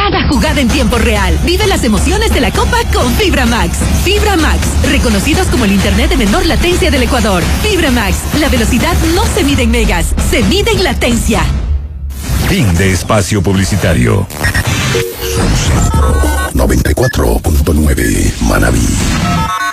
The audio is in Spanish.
cada jugada en tiempo real. Vive las emociones de la Copa con Fibra Max. Fibra Max, reconocidos como el internet de menor latencia del Ecuador. Fibra Max, la velocidad no se mide en megas, se mide en latencia. Fin de espacio publicitario. Son 94.9 Manabí.